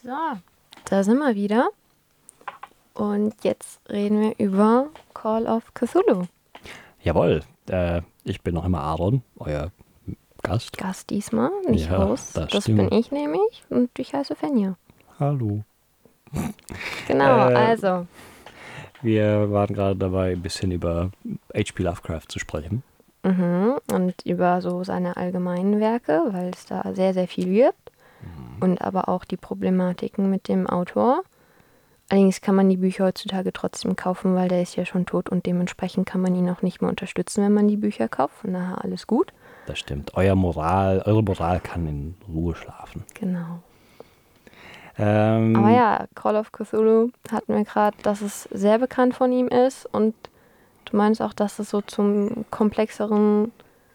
So, da sind wir wieder. Und jetzt reden wir über Call of Cthulhu. Jawohl, ich bin noch immer Aaron, euer Gast. Gast diesmal, nicht Ja, Host. Das stimmt. bin ich nämlich und ich heiße Fenja. Hallo. Genau, also. Wir waren gerade dabei, ein bisschen über H.P. Lovecraft zu sprechen. Und über so seine allgemeinen Werke, weil es da sehr, sehr viel gibt. Und aber auch die Problematiken mit dem Autor. Allerdings kann man die Bücher heutzutage trotzdem kaufen, weil der ist ja schon tot und dementsprechend kann man ihn auch nicht mehr unterstützen, wenn man die Bücher kauft. Von daher alles gut. Das stimmt. Eure Moral kann in Ruhe schlafen. Genau. Aber ja, Call of Cthulhu hatten wir gerade, dass es sehr bekannt von ihm ist und du meinst auch, dass es so zum komplexeren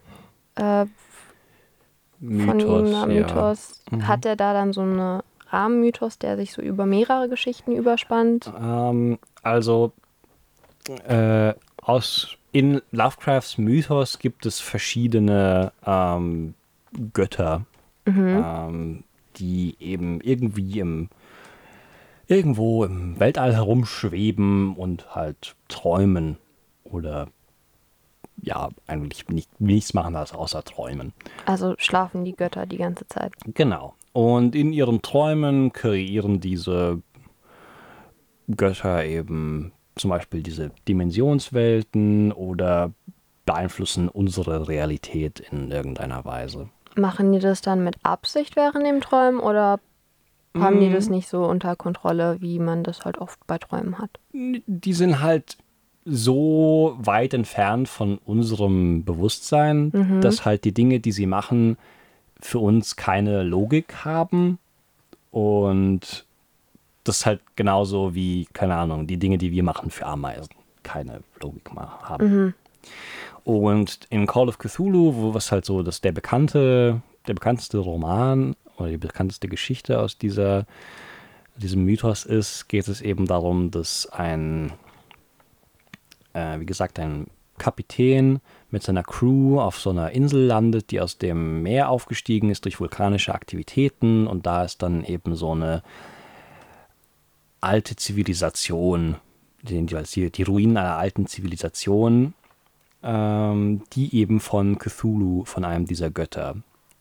Mythos. Hat er da dann so einen Rahmenmythos, der sich so über mehrere Geschichten überspannt? In Lovecrafts Mythos gibt es verschiedene Götter, die eben irgendwo im Weltall herumschweben und halt träumen oder ja, eigentlich nichts machen als außer träumen. Also schlafen die Götter die ganze Zeit. Genau. Und in ihren Träumen kreieren diese Götter eben zum Beispiel diese Dimensionswelten oder beeinflussen unsere Realität in irgendeiner Weise. Machen die das dann mit Absicht während dem Träumen oder haben die das nicht so unter Kontrolle, wie man das halt oft bei Träumen hat? Die sind halt so weit entfernt von unserem Bewusstsein, dass halt die Dinge, die sie machen, für uns keine Logik haben und das ist halt genauso wie, keine Ahnung, die Dinge, die wir machen für Ameisen, keine Logik mehr haben. Und in Call of Cthulhu, wo was halt so der bekannteste Roman oder die bekannteste Geschichte aus diesem Mythos ist, geht es eben darum, dass ein Kapitän mit seiner Crew auf so einer Insel landet, die aus dem Meer aufgestiegen ist durch vulkanische Aktivitäten und da ist dann eben so eine alte Zivilisation, die Ruinen einer alten Zivilisation, die eben von Cthulhu, von einem dieser Götter,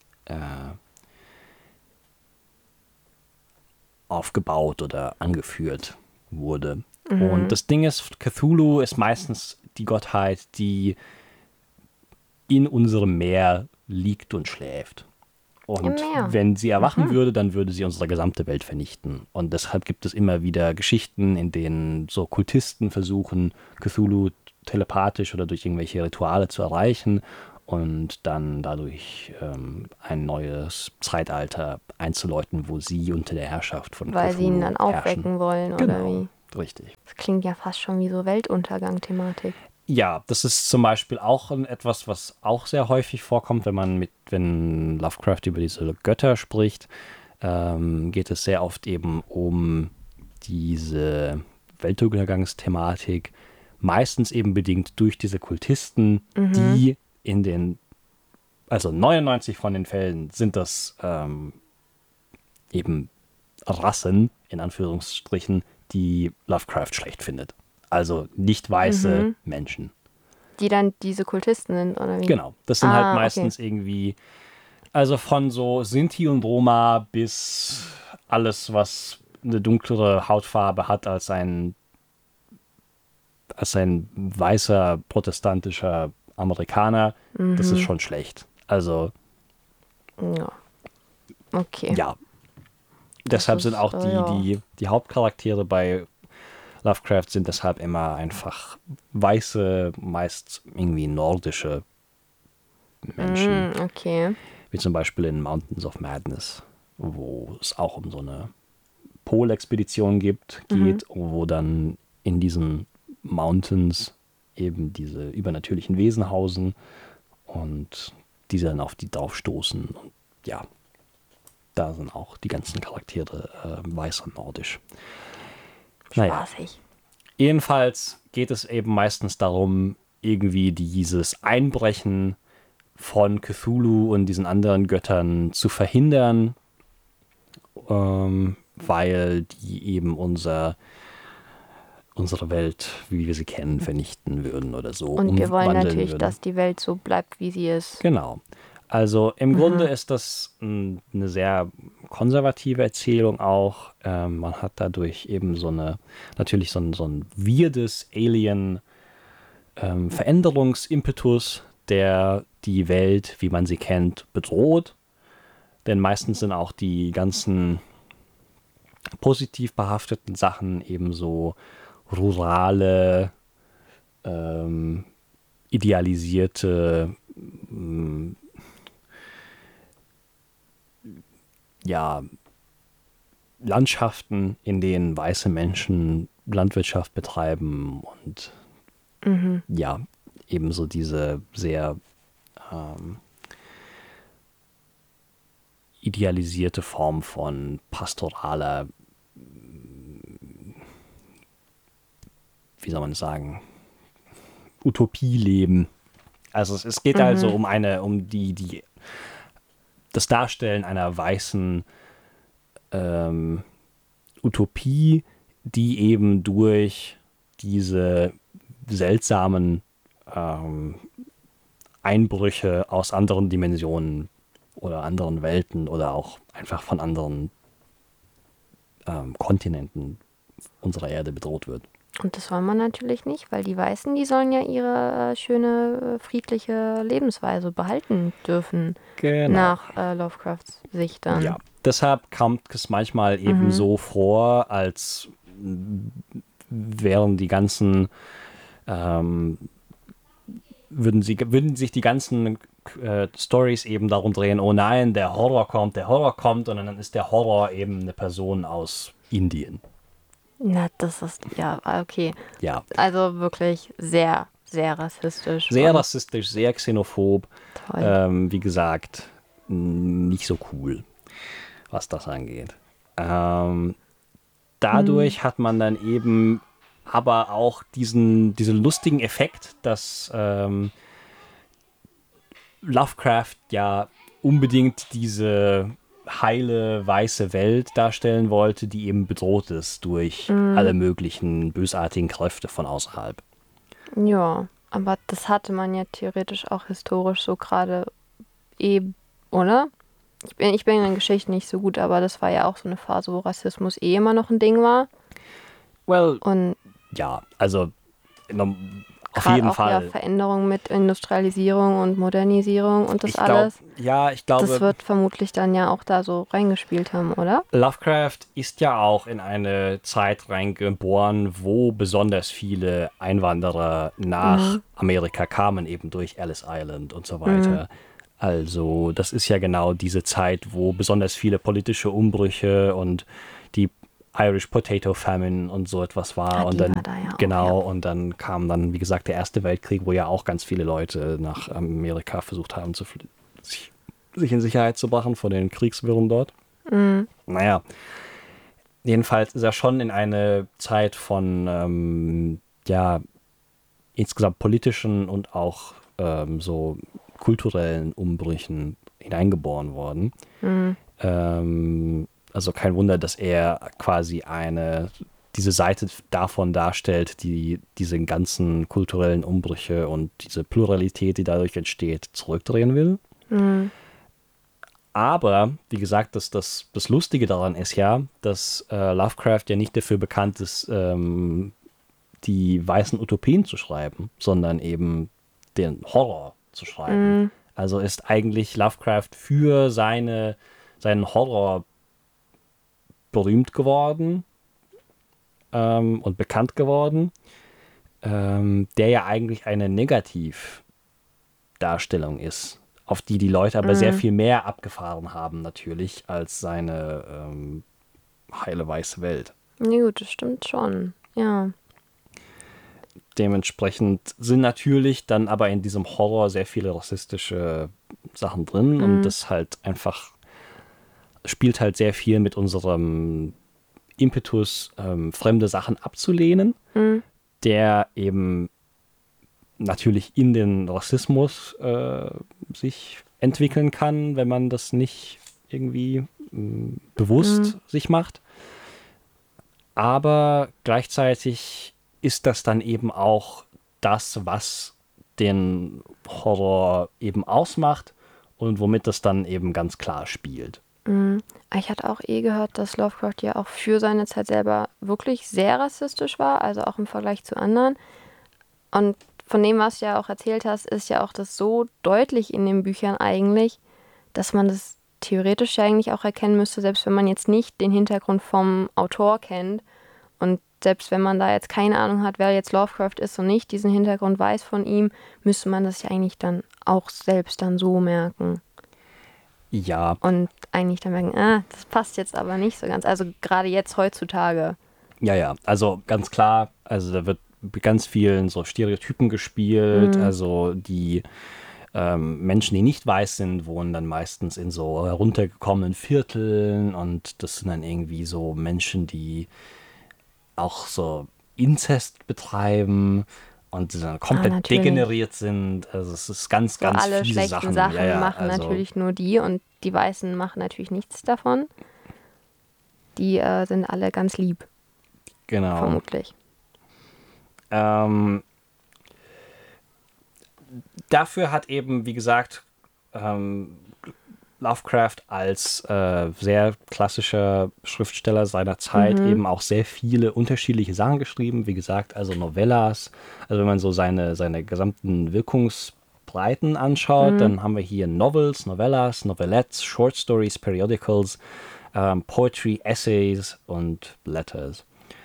aufgebaut oder angeführt wurde. Und das Ding ist, Cthulhu ist meistens die Gottheit, die in unserem Meer liegt und schläft. Und wenn sie erwachen würde, dann würde sie unsere gesamte Welt vernichten. Und deshalb gibt es immer wieder Geschichten, in denen so Kultisten versuchen, Cthulhu telepathisch oder durch irgendwelche Rituale zu erreichen und dann dadurch ein neues Zeitalter einzuläuten, wo sie unter der Herrschaft von Cthulhu herrschen. Weil sie ihn dann aufwecken wollen, oder wie? Richtig. Das klingt ja fast schon wie so Weltuntergang-Thematik. Ja, das ist zum Beispiel auch etwas, was auch sehr häufig vorkommt, wenn Lovecraft über diese Götter spricht, geht es sehr oft eben um diese Weltuntergangsthematik, meistens eben bedingt durch diese Kultisten, die also 99 von den Fällen sind das eben Rassen, in Anführungsstrichen, die Lovecraft schlecht findet. Also nicht weiße Menschen. Die dann diese Kultisten sind, oder wie? Genau, das sind halt meistens irgendwie, also von so Sinti und Roma bis alles, was eine dunklere Hautfarbe hat als ein weißer protestantischer Amerikaner, das ist schon schlecht. Also ja. Okay. Ja. Deshalb sind auch die Hauptcharaktere bei Lovecraft sind deshalb immer einfach weiße, meist irgendwie nordische Menschen. Okay. Wie zum Beispiel in Mountains of Madness, wo es auch um so eine Polexpedition geht, wo dann in diesen Mountains eben diese übernatürlichen Wesen hausen und die dann auf die draufstoßen. Und ja, da sind auch die ganzen Charaktere weiß und nordisch. Spaßig. Jedenfalls geht es eben meistens darum, irgendwie dieses Einbrechen von Cthulhu und diesen anderen Göttern zu verhindern, weil die eben unsere Welt, wie wir sie kennen, vernichten würden oder so. Und wir wollen umwandeln natürlich, würden. dass die Welt so bleibt, wie sie ist. Genau. Also im Grunde ist das eine sehr konservative Erzählung auch. Man hat dadurch eben natürlich so ein weirdes Alien-Veränderungsimpetus, der die Welt, wie man sie kennt, bedroht. Denn meistens sind auch die ganzen positiv behafteten Sachen eben so rurale, idealisierte ja, Landschaften, in denen weiße Menschen Landwirtschaft betreiben und ja, ebenso diese sehr idealisierte Form von pastoraler, wie soll man sagen, Utopie leben. Also es geht also um das Darstellen einer weißen Utopie, die eben durch diese seltsamen Einbrüche aus anderen Dimensionen oder anderen Welten oder auch einfach von anderen Kontinenten unserer Erde bedroht wird. Und das soll man natürlich nicht, weil die Weißen, die sollen ja ihre schöne, friedliche Lebensweise behalten dürfen. Genau. Nach Lovecrafts Sicht dann. Ja, deshalb kommt es manchmal eben so vor, als wären die ganzen, würden sich die ganzen Stories eben darum drehen, oh nein, der Horror kommt, und dann ist der Horror eben eine Person aus Indien. Na, das ist, ja, okay. Ja. Also wirklich sehr, sehr rassistisch. Sehr rassistisch, sehr xenophob. Toll. Wie gesagt, nicht so cool, was das angeht. Dadurch hat man dann eben aber auch diesen lustigen Effekt, dass Lovecraft ja unbedingt diese heile weiße Welt darstellen wollte, die eben bedroht ist durch alle möglichen bösartigen Kräfte von außerhalb. Ja, aber das hatte man ja theoretisch auch historisch so gerade eben, oder? Ich bin in Geschichten nicht so gut, aber das war ja auch so eine Phase, wo Rassismus immer noch ein Ding war. Well, und ja, also auf gerade jeden auch Fall. Ja, Veränderungen mit Industrialisierung und Modernisierung und das alles. Ich glaube, das wird vermutlich dann ja auch da so reingespielt haben, oder? Lovecraft ist ja auch in eine Zeit reingeboren, wo besonders viele Einwanderer nach Amerika kamen, eben durch Ellis Island und so weiter. Also das ist ja genau diese Zeit, wo besonders viele politische Umbrüche und die Irish Potato Famine und so etwas war. Und dann, und dann kam dann, wie gesagt, der Erste Weltkrieg, wo ja auch ganz viele Leute nach Amerika versucht haben, sich in Sicherheit zu brachen vor den Kriegswirren dort. Naja, jedenfalls ist er schon in eine Zeit von, insgesamt politischen und auch so kulturellen Umbrüchen hineingeboren worden. Also kein Wunder, dass er quasi diese Seite davon darstellt, die diese ganzen kulturellen Umbrüche und diese Pluralität, die dadurch entsteht, zurückdrehen will. Aber, wie gesagt, das Lustige daran ist ja, dass Lovecraft ja nicht dafür bekannt ist, die weißen Utopien zu schreiben, sondern eben den Horror zu schreiben. Also ist eigentlich Lovecraft für seinen Horror berühmt geworden und bekannt geworden, der ja eigentlich eine Negativdarstellung ist, auf die Leute aber sehr viel mehr abgefahren haben natürlich als seine heile weiße Welt. Ja gut, das stimmt schon, ja. Dementsprechend sind natürlich dann aber in diesem Horror sehr viele rassistische Sachen drin und das halt einfach spielt halt sehr viel mit unserem Impetus, fremde Sachen abzulehnen, der eben natürlich in den Rassismus sich entwickeln kann, wenn man das nicht irgendwie bewusst sich macht. aber gleichzeitig ist das dann eben auch das, was den Horror eben ausmacht und womit das dann eben ganz klar spielt. Ich hatte auch gehört, dass Lovecraft ja auch für seine Zeit selber wirklich sehr rassistisch war, also auch im Vergleich zu anderen. Und von dem, was du ja auch erzählt hast, ist ja auch das so deutlich in den Büchern eigentlich, dass man das theoretisch ja eigentlich auch erkennen müsste, selbst wenn man jetzt nicht den Hintergrund vom Autor kennt. Und selbst wenn man da jetzt keine Ahnung hat, wer jetzt Lovecraft ist und nicht diesen Hintergrund weiß von ihm, müsste man das ja eigentlich dann auch selbst dann so merken. Ja, Und eigentlich dann merken, das passt jetzt aber nicht so ganz. Also gerade jetzt heutzutage. ja, also ganz klar, also da wird mit ganz vielen so Stereotypen gespielt, also die Menschen, die nicht weiß sind, wohnen dann meistens in so heruntergekommenen Vierteln und das sind dann irgendwie so Menschen, die auch so Inzest betreiben und die dann komplett Natürlich. degeneriert sind. Also es ist ganz, So ganz alle fiese schlechten Sachen. Sachen machen also, natürlich nur die und die Weißen machen natürlich nichts davon. Die sind alle ganz lieb, genau. vermutlich. Dafür hat eben, wie gesagt, Lovecraft als sehr klassischer Schriftsteller seiner Zeit eben auch sehr viele unterschiedliche Sachen geschrieben. Wie gesagt, also Novellas. Also wenn man so seine gesamten Wirkungsbreiten anschaut, dann haben wir hier Novels, Novellas, Novelettes, Short Stories, Periodicals, Poetry, Essays und Letters.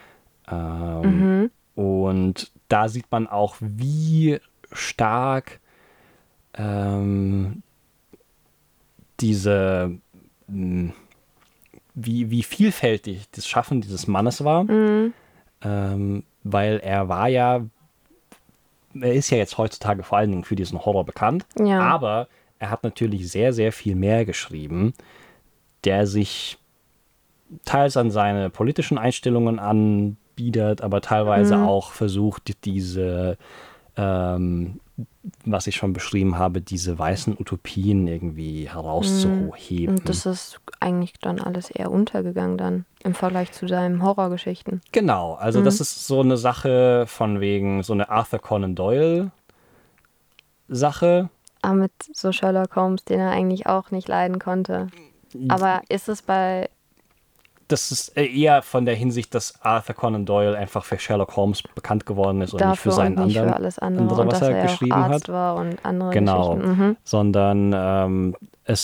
Und da sieht man auch, wie stark wie vielfältig das Schaffen dieses Mannes war, weil er ist ja jetzt heutzutage vor allen Dingen für diesen Horror bekannt, Ja. aber er hat natürlich sehr, sehr viel mehr geschrieben, der sich teils an seine politischen Einstellungen anbietet, aber teilweise auch versucht, diese was ich schon beschrieben habe, diese weißen Utopien irgendwie herauszuheben. Und das ist eigentlich dann alles eher untergegangen dann im Vergleich zu seinen Horrorgeschichten. Genau, also das ist so eine Sache von wegen so eine Arthur Conan Doyle Sache. Aber mit so Sherlock Holmes, den er eigentlich auch nicht leiden konnte. Aber ist es bei... Das ist eher von der Hinsicht, dass Arthur Conan Doyle einfach für Sherlock Holmes bekannt geworden ist und nicht für dafür seinen und nicht anderen, für alles andere. Und was dass er er ja auch geschrieben Arzt hat. war und andere Genau, Geschichten. sondern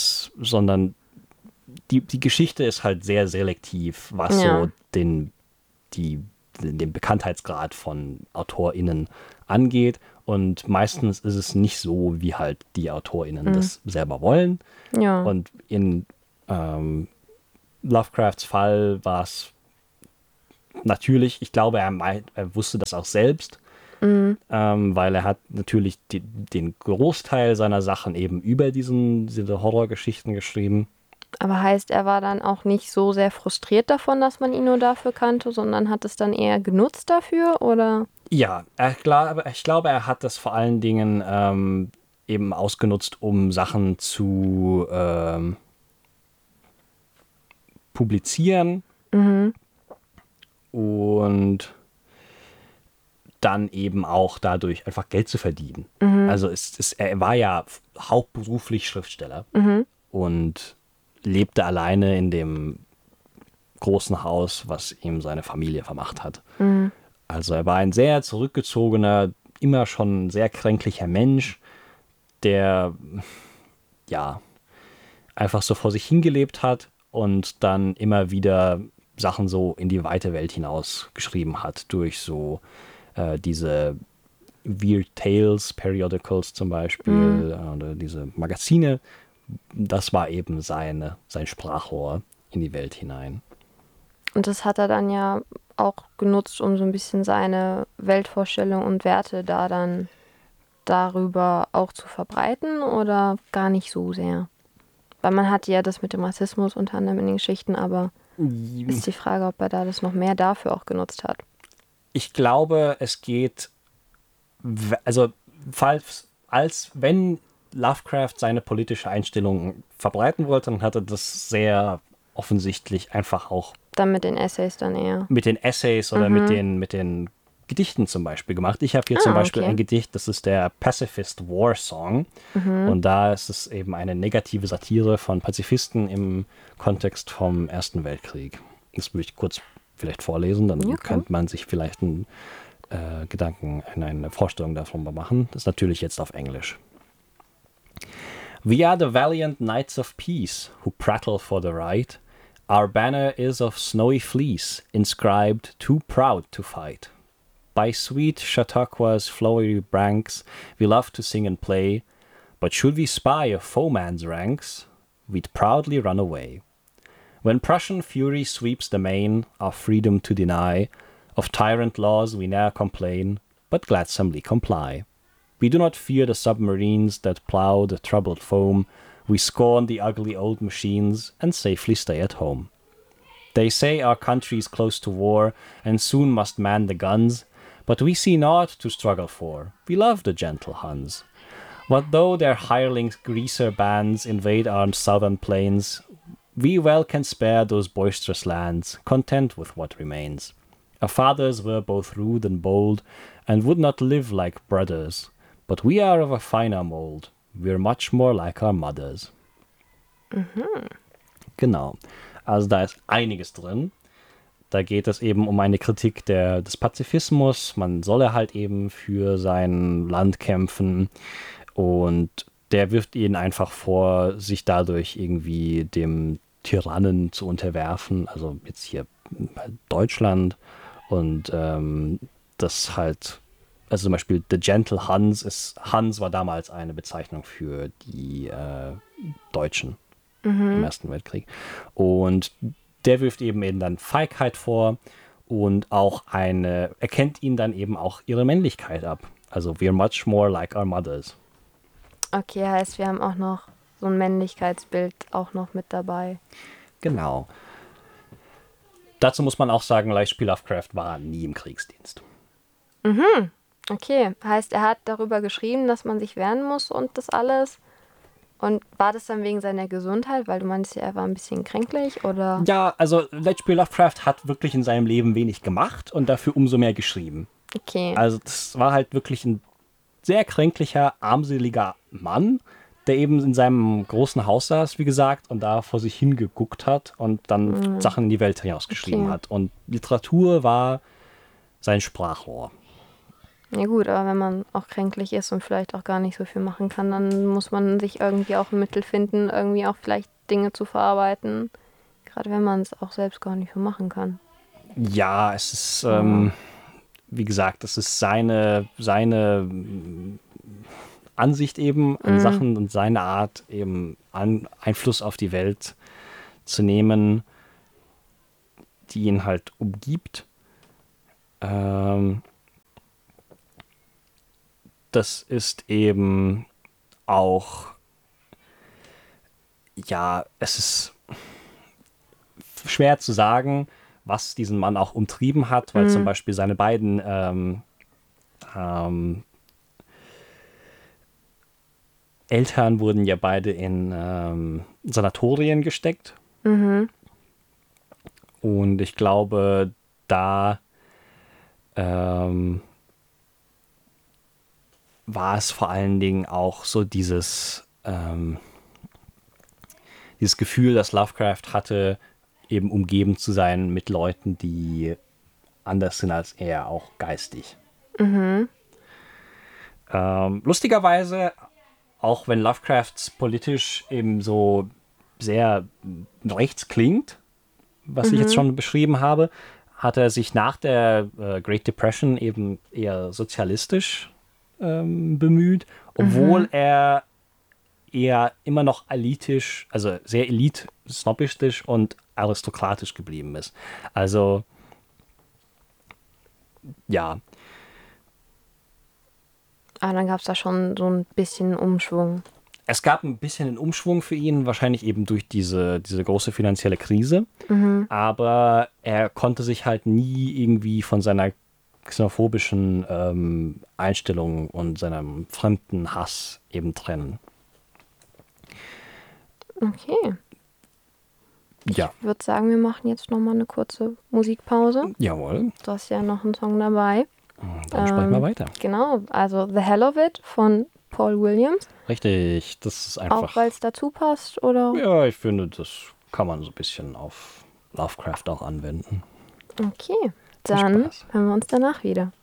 die Geschichte ist halt sehr selektiv, was Ja. so den Bekanntheitsgrad von AutorInnen angeht. Und meistens ist es nicht so, wie halt die AutorInnen das selber wollen. Ja. Und in Lovecrafts Fall war es natürlich, ich glaube, er wusste das auch selbst, weil er hat natürlich den Großteil seiner Sachen eben über diese Horrorgeschichten geschrieben. Aber heißt, er war dann auch nicht so sehr frustriert davon, dass man ihn nur dafür kannte, sondern hat es dann eher genutzt dafür, oder? Ja, ich glaube, er hat das vor allen Dingen eben ausgenutzt, um Sachen zu publizieren und dann eben auch dadurch einfach Geld zu verdienen. Also er war ja hauptberuflich Schriftsteller und lebte alleine in dem großen Haus, was ihm seine Familie vermacht hat. Also er war ein sehr zurückgezogener, immer schon sehr kränklicher Mensch, der ja einfach so vor sich hingelebt hat und dann immer wieder Sachen so in die weite Welt hinaus geschrieben hat, durch so diese Weird Tales Periodicals zum Beispiel oder diese Magazine. Das war eben sein Sprachrohr in die Welt hinein. Und das hat er dann ja auch genutzt, um so ein bisschen seine Weltvorstellung und Werte da dann darüber auch zu verbreiten oder gar nicht so sehr? Weil man hat ja das mit dem Rassismus unter anderem in den Geschichten, aber ist die Frage, ob er da das noch mehr dafür auch genutzt hat. Ich glaube, es geht, also wenn Lovecraft seine politische Einstellung verbreiten wollte, dann hat er das sehr offensichtlich einfach auch Dann mit den Essays dann eher. mit den Essays oder mit den Gedichten zum Beispiel gemacht. Ich habe hier zum Beispiel okay. ein Gedicht, das ist der Pacifist War Song. Und da ist es eben eine negative Satire von Pazifisten im Kontext vom Ersten Weltkrieg. Das würde ich kurz vielleicht vorlesen, dann könnte man sich vielleicht einen Gedanken, eine Vorstellung davon machen. Das ist natürlich jetzt auf Englisch. We are the valiant knights of peace who prattle for the right. Our banner is of snowy fleece, inscribed too proud to fight. By sweet Chautauqua's flowery banks we love to sing and play, but should we spy a foeman's ranks, we'd proudly run away. When Prussian fury sweeps the main, our freedom to deny, of tyrant laws we ne'er complain, but gladsomely comply. We do not fear the submarines that plow the troubled foam. We scorn the ugly old machines and safely stay at home. They say our country's close to war and soon must man the guns, but we see naught to struggle for. We love the gentle Huns. What though their hireling greaser bands invade our southern plains, we well can spare those boisterous lands, content with what remains. Our fathers were both rude and bold, and would not live like brothers. But we are of a finer mold. We're much more like our mothers. Genau. Also da ist einiges drin. Da geht es eben um eine Kritik des Pazifismus. Man solle halt eben für sein Land kämpfen. Und der wirft ihnen einfach vor, sich dadurch irgendwie dem Tyrannen zu unterwerfen. Also jetzt hier Deutschland. Und das halt... Also zum Beispiel The Gentle Huns Huns war damals eine Bezeichnung für die Deutschen im Ersten Weltkrieg. Und der wirft eben dann Feigheit vor und auch erkennt ihnen dann eben auch ihre Männlichkeit ab. Also we're much more like our mothers. Okay, heißt, wir haben auch noch so ein Männlichkeitsbild auch noch mit dabei. Genau. Dazu muss man auch sagen, H.P. Lovecraft war nie im Kriegsdienst. Okay, heißt, er hat darüber geschrieben, dass man sich wehren muss und das alles. Und war das dann wegen seiner Gesundheit? Weil du meinst ja, er war ein bisschen kränklich, oder? Ja, also H.P. Lovecraft hat wirklich in seinem Leben wenig gemacht und dafür umso mehr geschrieben. Okay. Also das war halt wirklich ein sehr kränklicher, armseliger Mann, der eben in seinem großen Haus saß, wie gesagt, und da vor sich hingeguckt hat und dann Sachen in die Welt hinausgeschrieben hat. Und Literatur war sein Sprachrohr. Ja gut, aber wenn man auch kränklich ist und vielleicht auch gar nicht so viel machen kann, dann muss man sich irgendwie auch ein Mittel finden, irgendwie auch vielleicht Dinge zu verarbeiten. Gerade wenn man es auch selbst gar nicht so machen kann. Ja, es ist, wie gesagt, es ist seine Ansicht eben an Sachen und seine Art eben Einfluss auf die Welt zu nehmen, die ihn halt umgibt. Das ist eben auch, ja, es ist schwer zu sagen, was diesen Mann auch umtrieben hat, weil zum Beispiel seine beiden Eltern wurden ja beide in Sanatorien gesteckt. Und ich glaube, da war es vor allen Dingen auch so dieses Gefühl, das Lovecraft hatte, eben umgeben zu sein mit Leuten, die anders sind als er, auch geistig. Lustigerweise, auch wenn Lovecrafts politisch eben so sehr rechts klingt, was ich jetzt schon beschrieben habe, hat er sich nach der Great Depression eben eher sozialistisch bemüht, obwohl er eher immer noch elitisch, also sehr snobbistisch und aristokratisch geblieben ist. Also, ja. Aber dann gab es da schon so ein bisschen Umschwung. Es gab ein bisschen einen Umschwung für ihn, wahrscheinlich eben durch diese große finanzielle Krise. Aber er konnte sich halt nie irgendwie von seiner xenophobischen Einstellung und seinem fremden Hass eben trennen. Okay. Ich würde sagen, wir machen jetzt nochmal eine kurze Musikpause. Jawohl. Du hast ja noch einen Song dabei. Dann sprechen wir weiter. Genau, also The Hell of It von Paul Williams. Richtig, das ist einfach... Auch weil es dazu passt, oder? Ja, ich finde, das kann man so ein bisschen auf Lovecraft auch anwenden. Okay, dann hören wir uns danach wieder.